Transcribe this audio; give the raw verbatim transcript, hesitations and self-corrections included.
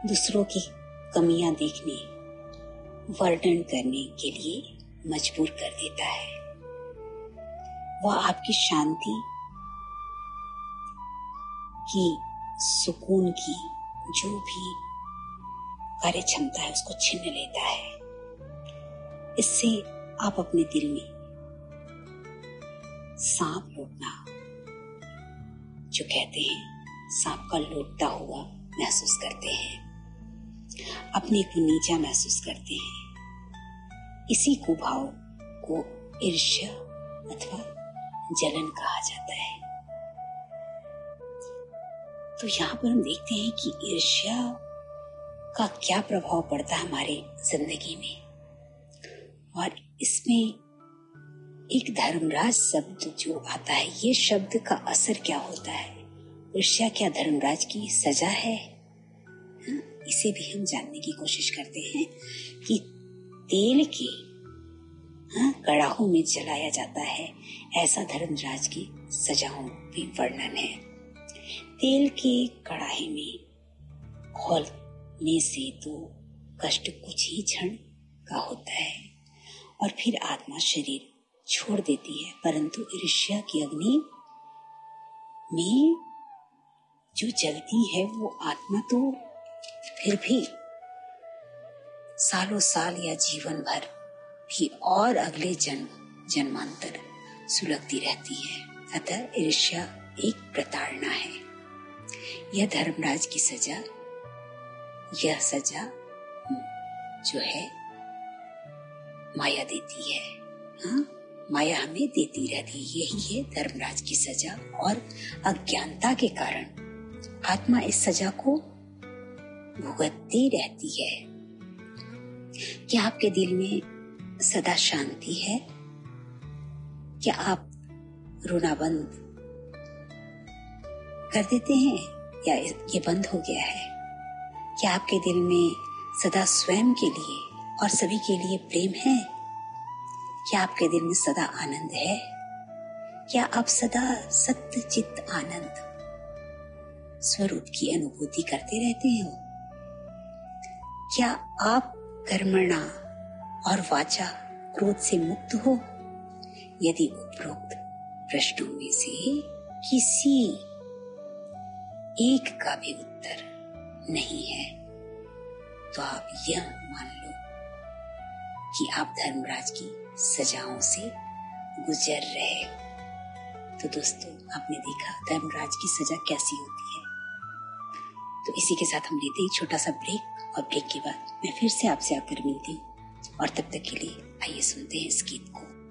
दूसरों की कमियां देखने, वर्णन करने के लिए मजबूर कर देता है। वह आपकी शांति की, सुकून की जो भी कार्य क्षमता है उसको छीन लेता है। इससे आप अपने दिल में सांप लौटना, जो कहते हैं सांप का लौटता हुआ महसूस करते हैं, अपने को नीचा महसूस करते हैं। इसी कुभाव को ईर्ष्या अथवा जलन कहा जाता है। तो यहाँ पर हम देखते हैं कि ईर्ष्या का क्या प्रभाव पड़ता है हमारे जिंदगी में, और इसमें एक धर्मराज शब्द जो आता है, ये शब्द का असर क्या होता है? ईर्ष्या क्या धर्मराज की सजा है? हाँ, इसे भी हम जानने की कोशिश करते हैं कि तेल के हाँ, कड़ाहों में जलाया जाता है, ऐसा धर्मराज की सजाओं भी वर्णन है। तेल के कड़ाहे में खोलने से तो कष्ट कुछ ही क्षण का होता है और फिर आत्मा शरीर छोड़ देती है, परंतु ईर्ष्या की अग्नि में जो जलती है वो आत्मा तो फिर भी सालों साल या जीवन भर भी और अगले जन्म जन्मांतर सुलगती रहती है। अतः ईर्ष्या एक प्रताड़ना है। यह धर्मराज की सजा, यह सजा जो है माया देती है। हाँ, माया हमें देती रहती है, यही है धर्मराज की सजा। और अज्ञानता के कारण आत्मा इस सजा को भुगतती रहती है। क्या आपके दिल में सदा शांति है? क्या आप रोना बंद कर देते हैं या ये बंद हो गया है? क्या आपके दिल में सदा स्वयं के लिए और सभी के लिए प्रेम है? क्या आपके दिल में सदा आनंद है? क्या आप सदा सत्य चित्त आनंद स्वरूप की अनुभूति करते रहते हो? क्या आप कर्मणा और वाचा क्रोध से मुक्त हो? यदि उपरोक्त प्रश्नों में से किसी एक का भी उत्तर नहीं है तो आप यह मान लो कि आप धर्मराज की सजाओं से गुजर रहे हो। तो दोस्तों, आपने देखा धर्मराज की सजा कैसी होती है। तो इसी के साथ हम लेते हैं छोटा सा ब्रेक, और ब्रेक के बाद मैं फिर से आपसे आकर मिलती हूँ, और तब तक के लिए आइए सुनते हैं इस गीत को।